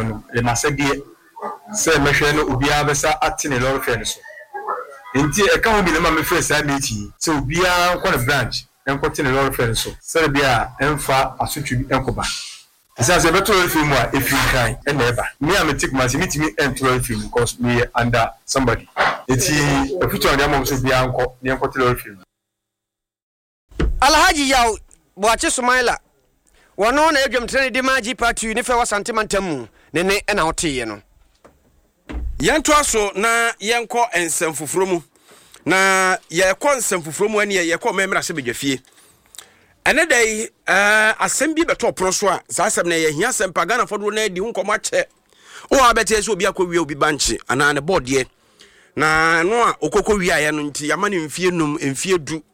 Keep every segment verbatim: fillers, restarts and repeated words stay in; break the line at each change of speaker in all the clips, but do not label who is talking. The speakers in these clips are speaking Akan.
no e masade se mehwe no obia besa atene lorry fare so nti e ka ho bi na ma me face a meeting se obia kwa na branch enkote ne lorry fare so se bia emfa asotwi enkoba esa se beto lorry fare mu a efi kan e na eba me am take my meet me enter lorry fare because me under somebody eti efutu ande am so bia enko ne enkote lorry fare
Alhaji yaw Boache Sumaila wono na edwam trene di maji party ne fe wasantemantam ne ne na hotiye no
yento aso na yenko ensem fufuro mu na yekɔ ensem fufuro mu ane yekɔ memra se bedwafie ene dai eh asem bi beto pro so a sa asem na yehia asem pagana fodo na di hunkomo ache o abete so obi akɔwie obi banche ana ne bɔde na no a okokɔ wi aye no nti yama ne mfie num mfie du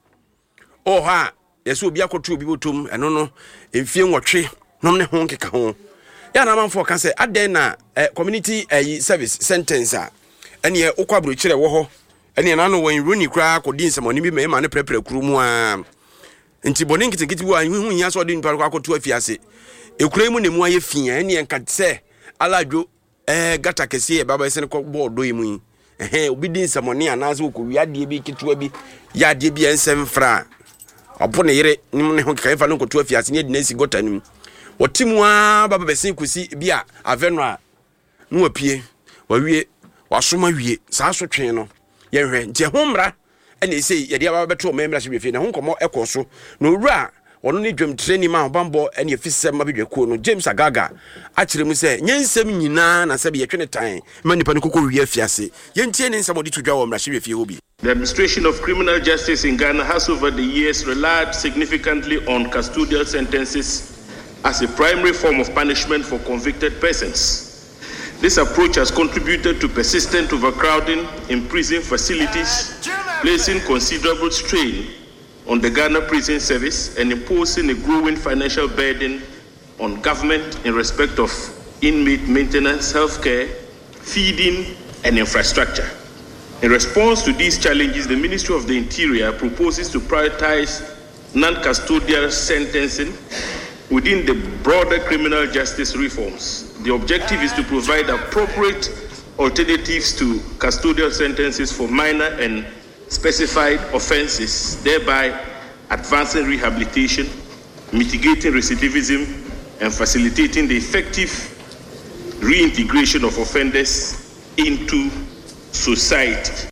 o ha yeso obi akɔto obi botom eno no mfie nwɔtwe nom ne ho nkeka ho ya na manfo ka se aden na eh, community eh, service sentence a ene okwa brochire wo ho ene na no wan runi kra akodi nsamoni bi ma ne prepare kuru mu a nti boni nkitikiti bu a hu nya so de npa akɔto afiase ekura mu ne mu aye fia ene enka se aladwo eh gata kese e baba ese ne ko bodo yi mu eh obi din nsamoni anaze okɔwi ade bi kitoa bi ya ade bi ensem fra opo ne yere ni mu ne ho keka fa no kɔto afiase ne de na si gota nim Watimwa baba besin kusi bia avenra no apie wawie wasoma wie saa so twen no ye hwe ntie homra ene sei ye dia baba beto memra hwe fie na ho komo ekoso no wura ono ne dwam training ma bambo ene fisem ma bedwekuo no James Agaga a kire mu se nyensem nyina na se be ye twene tan ma nipa ne kokɔ wie afiase ye ntie ne nsam odi tudwa wo mra hwe fie hobi.
The administration of criminal justice in Ghana has over the years relied significantly on custodial sentences as a primary form of punishment for convicted persons. This approach has contributed to persistent overcrowding in prison facilities, placing considerable strain on the Ghana prison service and imposing a growing financial burden on government in respect of inmate maintenance, healthcare, feeding, and infrastructure. In response to these challenges, the Ministry of the Interior proposes to prioritize non-custodial sentencing within the broader criminal justice reforms. The objective is to provide appropriate alternatives to custodial sentences for minor and specified offenses, thereby advancing rehabilitation, mitigating recidivism, and facilitating the effective reintegration of offenders into society.